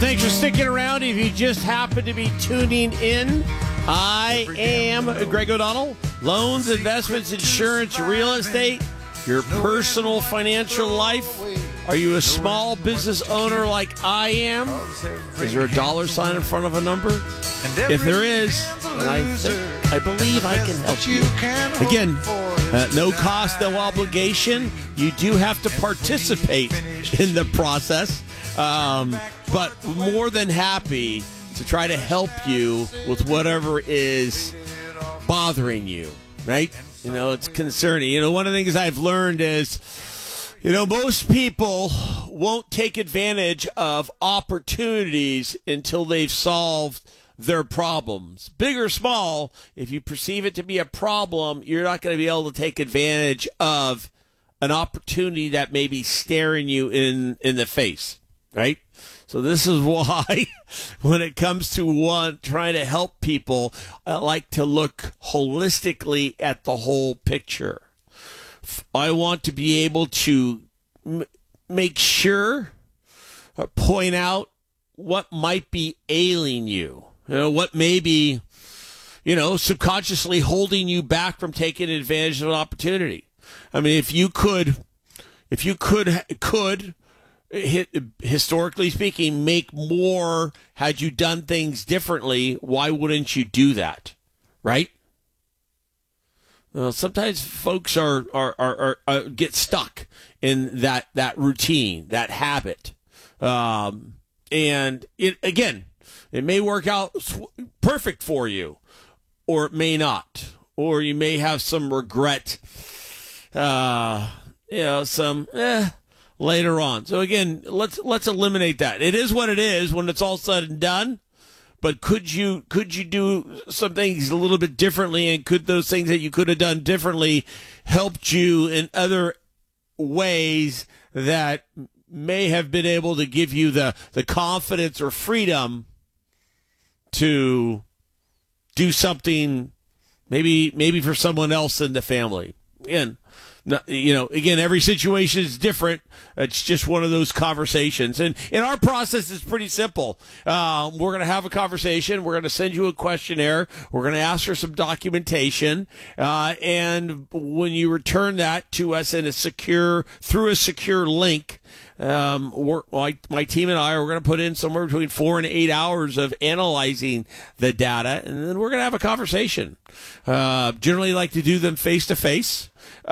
Thanks for sticking around. If you just happen to be tuning in, I am Greg O'Donnell. Loans, investments, insurance, real estate, your personal financial life. Are you a small business owner like I am? Is there a dollar sign in front of a number? If there is, I believe I can help you. Again, no cost, no obligation. You do have to participate in the process, but more than happy to try to help you with whatever is bothering you, right? You know, it's concerning. You know, one of the things I've learned is, you know, most people won't take advantage of opportunities until they've solved their problems. Big or small, if you perceive it to be a problem, you're not going to be able to take advantage of an opportunity that may be staring you in the face, right? So this is why when it comes to trying to help people, I like to look holistically at the whole picture. I want to be able to make sure, point out what might be ailing you. You know, what may be, you know, subconsciously holding you back from taking advantage of an opportunity. I mean, if you could, historically speaking, make more had you done things differently, why wouldn't you do that? Right? Well, sometimes folks are get stuck in that routine, that habit, and it may work out perfect for you, or it may not, or you may have some regret, later on. So again, let's eliminate that. It is what it is when it's all said and done. But could you do some things a little bit differently, and could those things that you could have done differently helped you in other ways that may have been able to give you the confidence or freedom to do something maybe for someone else in the family? Again, every situation is different. It's just one of those conversations. And our process is pretty simple. We're going to have a conversation. We're going to send you a questionnaire. We're going to ask for some documentation. And when you return that to us through a secure link, my team and I are going to put in somewhere between 4 and 8 hours of analyzing the data, and then we're going to have a conversation. Generally like to do them face to face.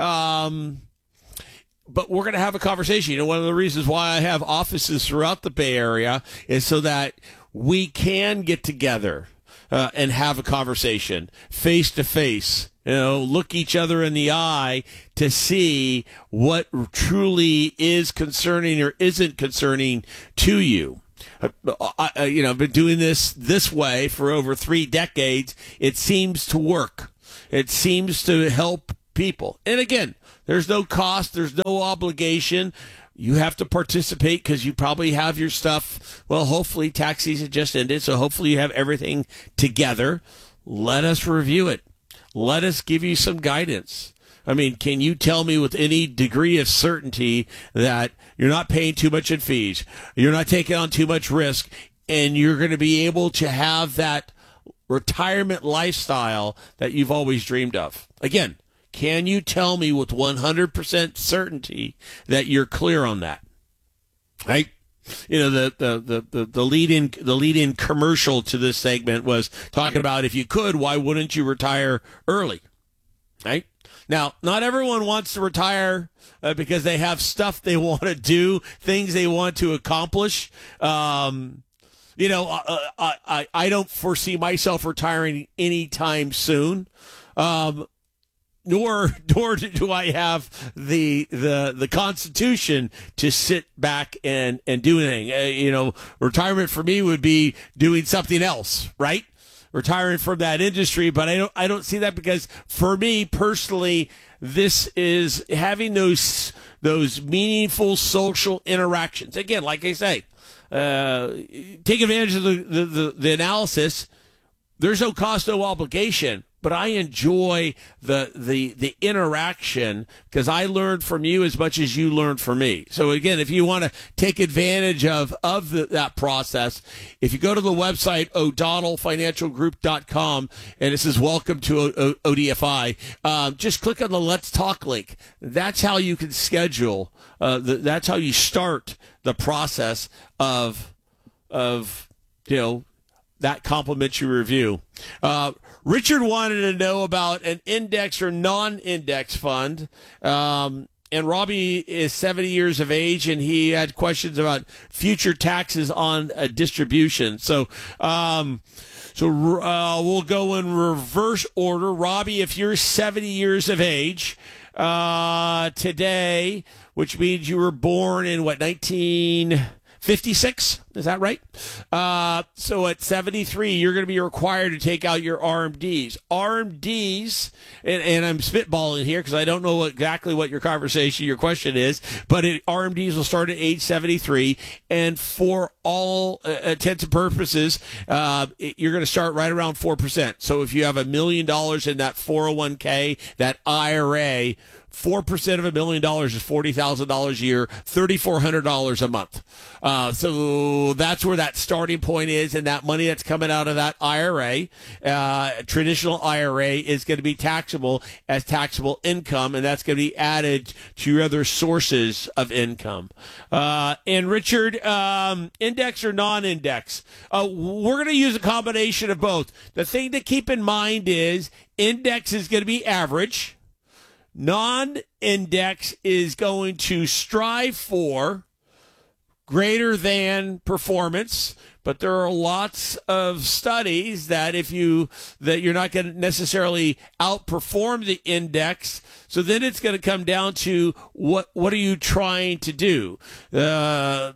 But we're going to have a conversation. You know, one of the reasons why I have offices throughout the Bay Area is so that we can get together and have a conversation face to face. You know, look each other in the eye to see what truly is concerning or isn't concerning to you. I've been doing this way for over 3 decades. It seems to work. It seems to help people. And again, there's no cost. There's no obligation. You have to participate because you probably have your stuff. Well, hopefully tax season just ended, so hopefully you have everything together. Let us review it. Let us give you some guidance. I mean, can you tell me with any degree of certainty that you're not paying too much in fees, you're not taking on too much risk, and you're going to be able to have that retirement lifestyle that you've always dreamed of? Again, can you tell me with 100% certainty that you're clear on that? Right? You know, the lead-in commercial to this segment was talking about, if you could, why wouldn't you retire early? Right? Now, not everyone wants to retire because they have stuff they want to do, things they want to accomplish. I don't foresee myself retiring anytime soon. Nor do I have the constitution to sit back and do anything. Retirement for me would be doing something else, right? Retiring from that industry, but I don't see that, because for me personally, this is having those meaningful social interactions. Again, like I say, take advantage of the analysis. There's no cost, no obligation. I enjoy the interaction because I learned from you as much as you learned from me. So again, if you want to take advantage of that process, if you go to the website o'donnellfinancialgroup.com and it says welcome to ODFI, just click on the Let's Talk link. That's how you can schedule. That's how you start the process of that complimentary review. Richard wanted to know about an index or non-index fund. And Robbie is 70 years of age, and he had questions about future taxes on a distribution. So we'll go in reverse order. Robbie, if you're 70 years of age today, which means you were born in, 1956? Is that right? So at 73, you're going to be required to take out your RMDs. RMDs, and I'm spitballing here because I don't know exactly what your question is, but RMDs will start at age 73, and for all intents and purposes, you're going to start right around 4%. So if you have $1 million in that 401k, that IRA, 4% of $1 million is $40,000 a year, $3,400 a month. So that's where that starting point is, and that money that's coming out of that IRA, traditional IRA, is going to be taxable as taxable income, and that's going to be added to your other sources of income. And Richard, index or non-index? We're going to use a combination of both. The thing to keep in mind is index is going to be average. Non-index is going to strive for greater than performance, but there are lots of studies that you're not going to necessarily outperform the index. So then it's going to come down to what are you trying to do? There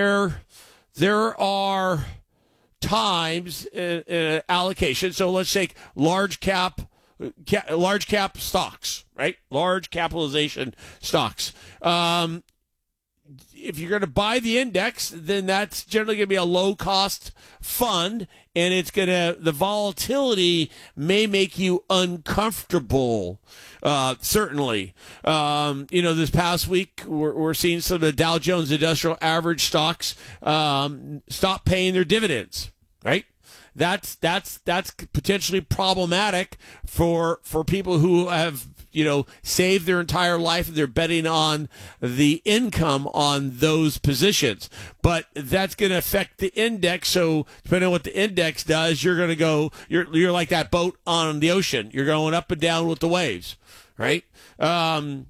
are times in allocation. So let's take large cap stocks, right? Large capitalization stocks. If you're going to buy the index, then that's generally going to be a low cost fund, and the volatility may make you uncomfortable. Certainly. This past week, we're seeing some of the Dow Jones Industrial Average stocks stop paying their dividends, right? That's potentially problematic for people who have saved their entire life and they're betting on the income on those positions. But that's going to affect the index. So depending on what the index does, you're going to go. You're like that boat on the ocean. You're going up and down with the waves, right? When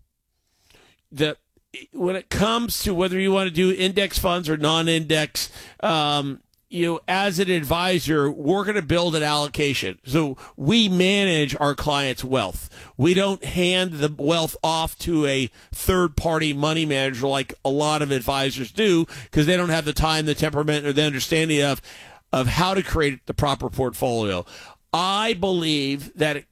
it comes to whether you want to do index funds or non-index, as an advisor, we're going to build an allocation. So we manage our clients' wealth. We don't hand the wealth off to a third-party money manager like a lot of advisors do, because they don't have the time, the temperament, or the understanding of how to create the proper portfolio. I believe that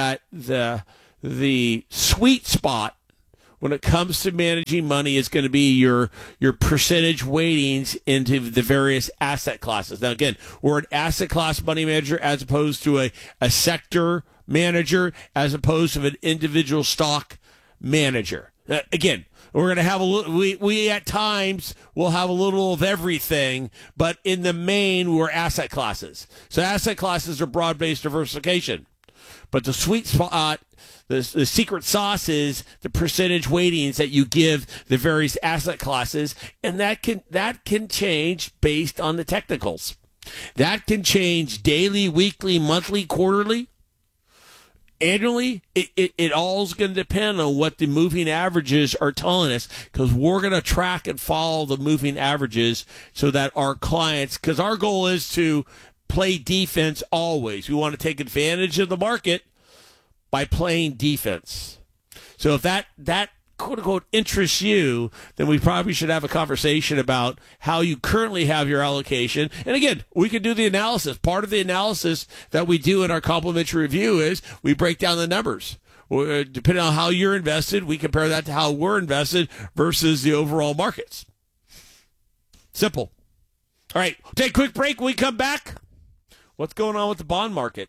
the sweet spot when it comes to managing money is going to be your percentage weightings into the various asset classes. Now, again, we're an asset class money manager as opposed to a sector manager, as opposed to an individual stock manager. Again, we're going to have we at times will have a little of everything, but in the main, we're asset classes. So asset classes are broad-based diversification. But the sweet spot, the secret sauce, is the percentage weightings that you give the various asset classes, and that can change based on the technicals. That can change daily, weekly, monthly, quarterly, annually. It all is going to depend on what the moving averages are telling us, because we're going to track and follow the moving averages so that our clients, because our goal is to play defense always. We want to take advantage of the market by playing defense. So if that quote unquote interests you, then we probably should have a conversation about how you currently have your allocation. And again, we can do the analysis. Part of the analysis that we do in our complimentary review is we break down the numbers. Depending on how you're invested, we compare that to how we're invested versus the overall markets. Simple. All right, take a quick break. When we come back, What's going on with the bond market?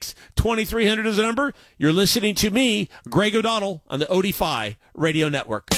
866-496-2300 is the number. You're listening to me, Greg O'Donnell, on the OD5 Radio Network.